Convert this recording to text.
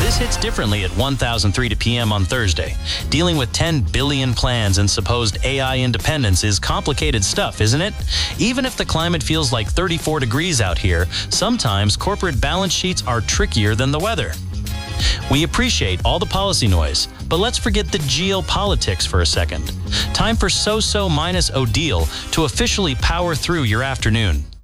This hits differently at 1003 p.m. on Thursday. Dealing with 10 billion plans and supposed AI independence is complicated stuff, isn't it? Even if the climate feels like 34 degrees out here, sometimes corporate balance sheets are trickier than the weather. We appreciate all the policy noise, but let's forget the geopolitics for a second. Time for So-So minus Odile to officially power through your afternoon.